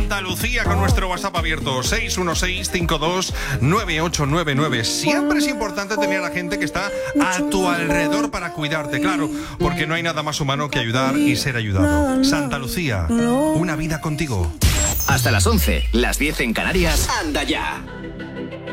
Santa Lucía con nuestro WhatsApp abierto 616-529899. Siempre es importante tener a la gente que está a tu alrededor para cuidarte, claro, porque no hay nada más humano que ayudar y ser ayudado. Santa Lucía, una vida contigo. Hasta las 11, las 10 en Canarias. ¡Anda ya!